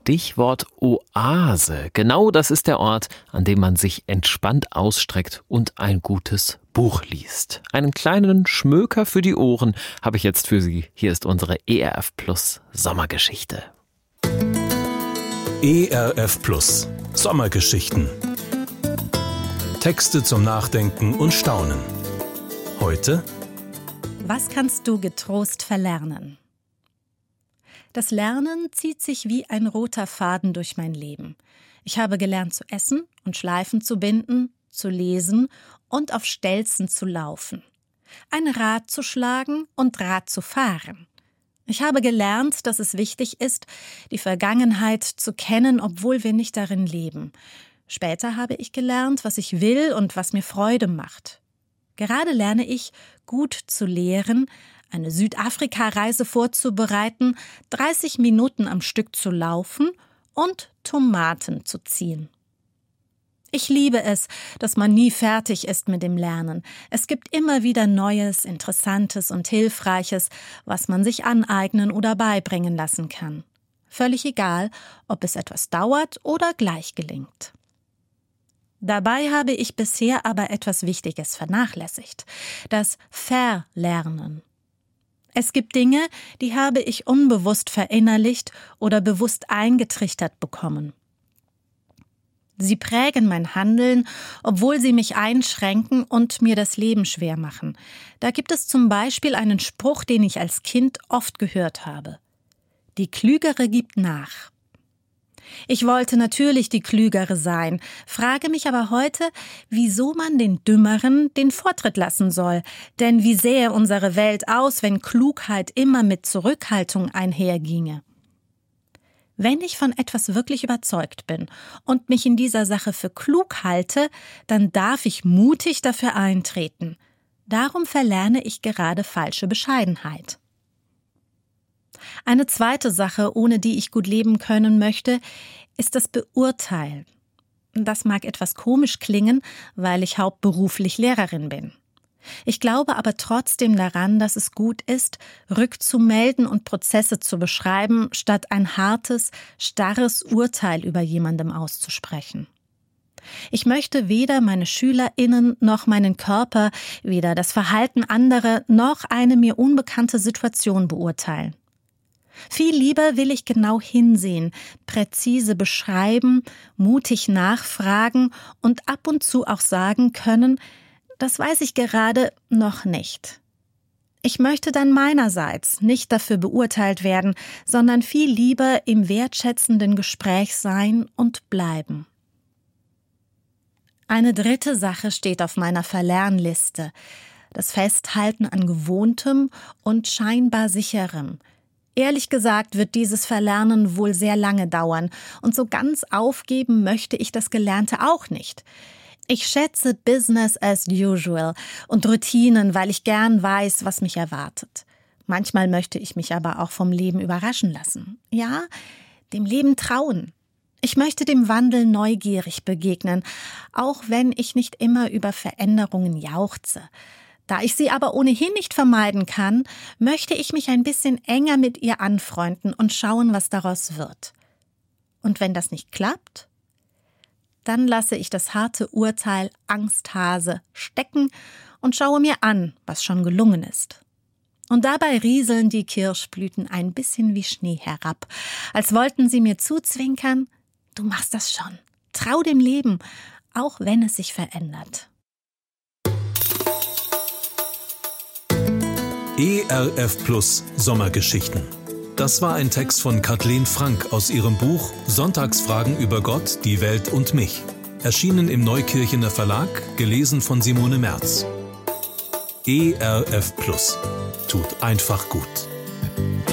Stichwort Oase. Genau das ist der Ort, an dem man sich entspannt ausstreckt und ein gutes Buch liest. Einen kleinen Schmöker für die Ohren habe ich jetzt für Sie. Hier ist unsere ERF Plus Sommergeschichte. ERF Plus Sommergeschichten. Texte zum Nachdenken und Staunen. Heute: Was kannst du getrost verlernen? Das Lernen zieht sich wie ein roter Faden durch mein Leben. Ich habe gelernt zu essen und Schleifen zu binden, zu lesen und auf Stelzen zu laufen. Ein Rad zu schlagen und Rad zu fahren. Ich habe gelernt, dass es wichtig ist, die Vergangenheit zu kennen, obwohl wir nicht darin leben. Später habe ich gelernt, was ich will und was mir Freude macht. Gerade lerne ich, gut zu lehren, eine Südafrika-Reise vorzubereiten, 30 Minuten am Stück zu laufen und Tomaten zu ziehen. Ich liebe es, dass man nie fertig ist mit dem Lernen. Es gibt immer wieder Neues, Interessantes und Hilfreiches, was man sich aneignen oder beibringen lassen kann. Völlig egal, ob es etwas dauert oder gleich gelingt. Dabei habe ich bisher aber etwas Wichtiges vernachlässigt: das Verlernen. Es gibt Dinge, die habe ich unbewusst verinnerlicht oder bewusst eingetrichtert bekommen. Sie prägen mein Handeln, obwohl sie mich einschränken und mir das Leben schwer machen. Da gibt es zum Beispiel einen Spruch, den ich als Kind oft gehört habe: Die Klügere gibt nach. Ich wollte natürlich die Klügere sein, frage mich aber heute, wieso man den Dümmeren den Vortritt lassen soll. Denn wie sähe unsere Welt aus, wenn Klugheit immer mit Zurückhaltung einherginge? Wenn ich von etwas wirklich überzeugt bin und mich in dieser Sache für klug halte, dann darf ich mutig dafür eintreten. Darum verlerne ich gerade falsche Bescheidenheit. Eine zweite Sache, ohne die ich gut leben können möchte, ist das Beurteilen. Das mag etwas komisch klingen, weil ich hauptberuflich Lehrerin bin. Ich glaube aber trotzdem daran, dass es gut ist, rückzumelden und Prozesse zu beschreiben, statt ein hartes, starres Urteil über jemandem auszusprechen. Ich möchte weder meine SchülerInnen noch meinen Körper, weder das Verhalten anderer noch eine mir unbekannte Situation beurteilen. Viel lieber will ich genau hinsehen, präzise beschreiben, mutig nachfragen und ab und zu auch sagen können: Das weiß ich gerade noch nicht. Ich möchte dann meinerseits nicht dafür beurteilt werden, sondern viel lieber im wertschätzenden Gespräch sein und bleiben. Eine dritte Sache steht auf meiner Verlernliste: das Festhalten an Gewohntem und scheinbar Sicherem. Ehrlich gesagt wird dieses Verlernen wohl sehr lange dauern, und so ganz aufgeben möchte ich das Gelernte auch nicht. Ich schätze Business as usual und Routinen, weil ich gern weiß, was mich erwartet. Manchmal möchte ich mich aber auch vom Leben überraschen lassen. Ja, dem Leben trauen. Ich möchte dem Wandel neugierig begegnen, auch wenn ich nicht immer über Veränderungen jauchze. Da ich sie aber ohnehin nicht vermeiden kann, möchte ich mich ein bisschen enger mit ihr anfreunden und schauen, was daraus wird. Und wenn das nicht klappt, dann lasse ich das harte Urteil Angsthase stecken und schaue mir an, was schon gelungen ist. Und dabei rieseln die Kirschblüten ein bisschen wie Schnee herab, als wollten sie mir zuzwinkern: Du machst das schon. Trau dem Leben, auch wenn es sich verändert. ERF Plus Sommergeschichten. Das war ein Text von Kathleen Frank aus ihrem Buch Sonntagsfragen über Gott, die Welt und mich. Erschienen im Neukirchener Verlag, gelesen von Simone Merz. ERF Plus. Tut einfach gut.